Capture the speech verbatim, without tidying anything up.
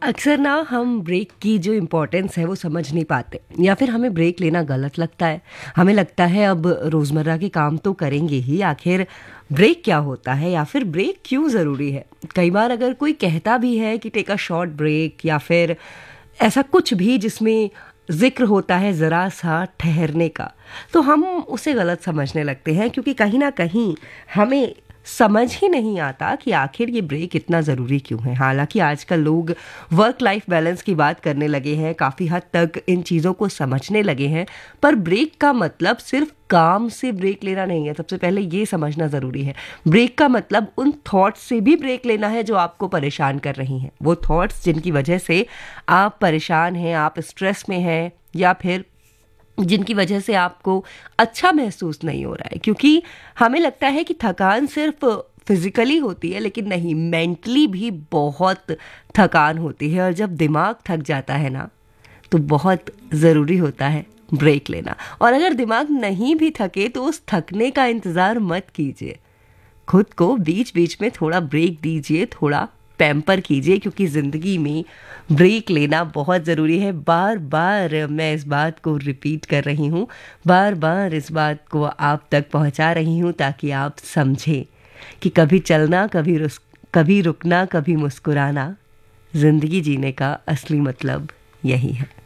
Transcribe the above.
अक्सर ना हम ब्रेक की जो इम्पोर्टेंस है वो समझ नहीं पाते, या फिर हमें ब्रेक लेना गलत लगता है। हमें लगता है अब रोज़मर्रा के काम तो करेंगे ही, आखिर ब्रेक क्या होता है या फिर ब्रेक क्यों ज़रूरी है। कई बार अगर कोई कहता भी है कि टेक अ शॉर्ट ब्रेक या फिर ऐसा कुछ भी जिसमें जिक्र होता है ज़रा सा ठहरने का, तो हम उसे गलत समझने लगते हैं, क्योंकि कहीं ना कहीं हमें समझ ही नहीं आता कि आखिर ये ब्रेक इतना ज़रूरी क्यों है। हालांकि आजकल लोग वर्क लाइफ बैलेंस की बात करने लगे हैं, काफ़ी हद तक इन चीज़ों को समझने लगे हैं, पर ब्रेक का मतलब सिर्फ काम से ब्रेक लेना नहीं है। सबसे पहले ये समझना ज़रूरी है, ब्रेक का मतलब उन थॉट्स से भी ब्रेक लेना है जो आपको परेशान कर रही हैं। वो थॉट्स जिनकी वजह से आप परेशान हैं, आप स्ट्रेस में हैं, या फिर जिनकी वजह से आपको अच्छा महसूस नहीं हो रहा है। क्योंकि हमें लगता है कि थकान सिर्फ फिजिकली होती है, लेकिन नहीं, मेंटली भी बहुत थकान होती है। और जब दिमाग थक जाता है ना, तो बहुत ज़रूरी होता है ब्रेक लेना। और अगर दिमाग नहीं भी थके तो उस थकने का इंतज़ार मत कीजिए, खुद को बीच बीच में थोड़ा ब्रेक दीजिए, थोड़ा पैम्पर कीजिए, क्योंकि ज़िंदगी में ब्रेक लेना बहुत ज़रूरी है। बार बार मैं इस बात को रिपीट कर रही हूँ, बार बार इस बात को आप तक पहुँचा रही हूँ, ताकि आप समझें कि कभी चलना, कभी रुस कभी रुकना, कभी मुस्कुराना, ज़िंदगी जीने का असली मतलब यही है।